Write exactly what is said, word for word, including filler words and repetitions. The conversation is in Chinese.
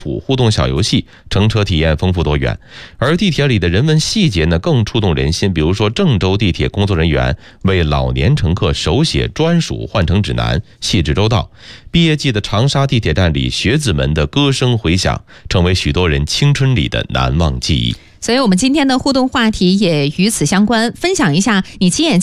互动小游戏，乘车体验丰富多元。而地铁里的人文细节呢，更触动人心。比如说，郑州地铁工作人员为老年乘客手写专属换乘指南，细致周到。毕业季的长沙地铁站里，学子们的歌声回响，成为许多人青春里的难忘记忆。 所以我们今天的互动话题也与此相关，分享一下你亲眼